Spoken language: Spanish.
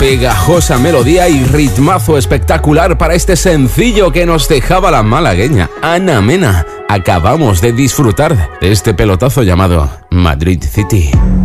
pegajosa melodía y ritmazo espectacular para este sencillo que nos dejaba la malagueña Ana Mena. Acabamos de disfrutar de este pelotazo llamado Madrid City.